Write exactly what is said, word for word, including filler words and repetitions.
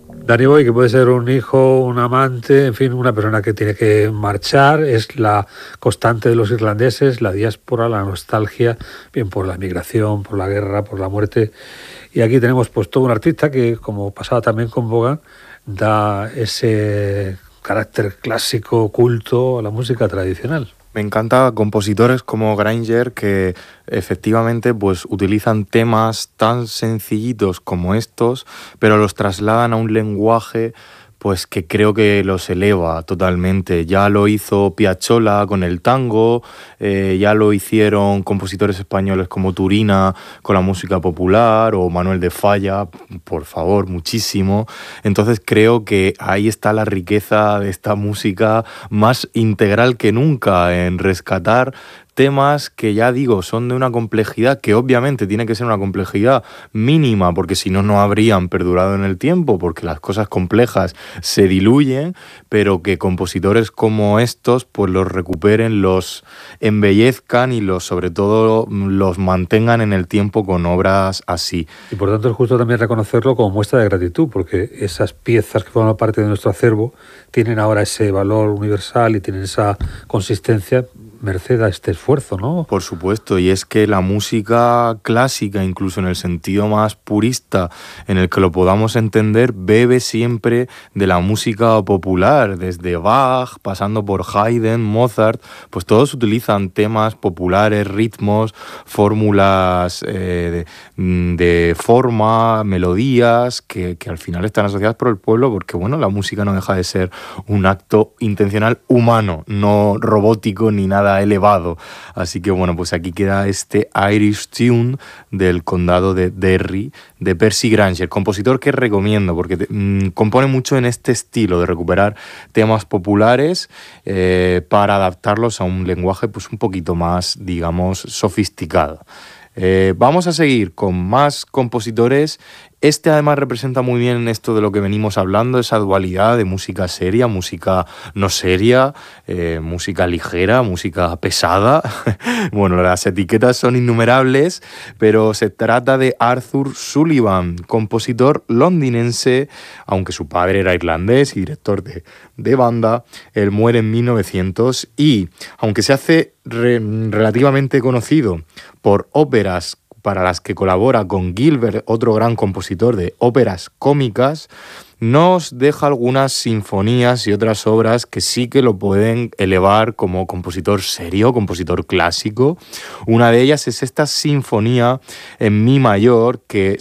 Danny Boy, que puede ser un hijo, un amante, en fin, una persona que tiene que marchar, es la constante de los irlandeses, la diáspora, la nostalgia, bien por la migración, por la guerra, por la muerte. Y aquí tenemos pues todo un artista que, como pasaba también con Vaughan, da ese carácter clásico, culto a la música tradicional. Me encanta compositores como Granger que efectivamente pues utilizan temas tan sencillitos como estos, pero los trasladan a un lenguaje pues que creo que los eleva totalmente. Ya lo hizo Piazzolla con el tango, eh, ya lo hicieron compositores españoles como Turina con la música popular, o Manuel de Falla, por favor, muchísimo. Entonces creo que ahí está la riqueza de esta música más integral que nunca, en rescatar temas que, ya digo, son de una complejidad que obviamente tiene que ser una complejidad mínima, porque si no, no habrían perdurado en el tiempo, porque las cosas complejas se diluyen, pero que compositores como estos pues los recuperen, los embellezcan y los, sobre todo, los mantengan en el tiempo con obras así. Y por tanto es justo también reconocerlo como muestra de gratitud, porque esas piezas que forman parte de nuestro acervo tienen ahora ese valor universal y tienen esa consistencia merced a este esfuerzo, ¿no? Por supuesto, y es que la música clásica, incluso en el sentido más purista en el que lo podamos entender, bebe siempre de la música popular, desde Bach, pasando por Haydn, Mozart, pues todos utilizan temas populares, ritmos, fórmulas eh, de, de forma, melodías, que, que al final están asociadas por el pueblo, porque bueno, la música no deja de ser un acto intencional humano, no robótico ni nada elevado. Así que bueno, pues aquí queda este Irish Tune del condado de Derry de Percy Grainger, compositor que recomiendo porque te, mmm, compone mucho en este estilo de recuperar temas populares eh, para adaptarlos a un lenguaje pues un poquito más, digamos, sofisticado. Eh, vamos a seguir con más compositores. Este además representa muy bien esto de lo que venimos hablando, esa dualidad de música seria, música no seria, eh, música ligera, música pesada. Bueno, las etiquetas son innumerables, pero se trata de Arthur Sullivan, compositor londinense, aunque su padre era irlandés y director de, de banda. Él muere en mil novecientos y, aunque se hace re, relativamente conocido por óperas para las que colabora con Gilbert, otro gran compositor de óperas cómicas, nos deja algunas sinfonías y otras obras que sí que lo pueden elevar como compositor serio, compositor clásico. Una de ellas es esta sinfonía en mi mayor, que